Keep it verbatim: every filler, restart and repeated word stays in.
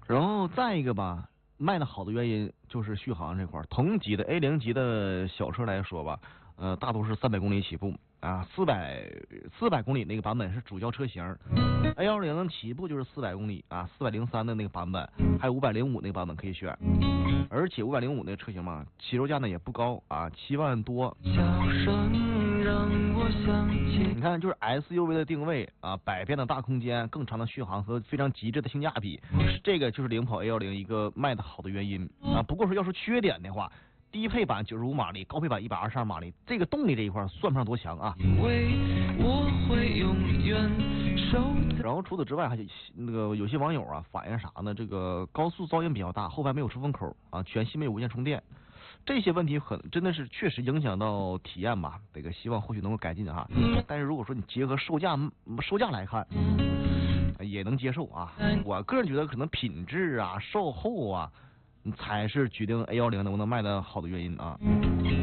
然后再一个吧，卖的好的原因就是续航这块，同级的 A 零级的小车来说吧，呃，大多是三百公里起步啊，四百四百公里那个版本是主轿车型 ，A 幺零起步就是四百公里啊，四百零三的那个版本，还有五百零五那个版本可以选，而且五百零五那个车型嘛，起售价呢也不高啊，七万多。你看，就是 S U V 的定位啊，百变的大空间，更长的续航和非常极致的性价比，这个就是领跑 A 幺零一个卖的好的原因啊。不过说要是缺点的话，低配版九十五马力，高配版一百二十二马力，这个动力这一块算不上多强啊。然后除此之外，还有那个有些网友啊反映啥呢？这个高速噪音比较大，后排没有出风口啊，全系没有无线充电。这些问题很真的是确实影响到体验吧，这个希望或许能够改进哈。但是如果说你结合售价售价来看，也能接受啊。我个人觉得可能品质啊、售后啊，才是决定 A 幺零能不能卖的好的原因啊。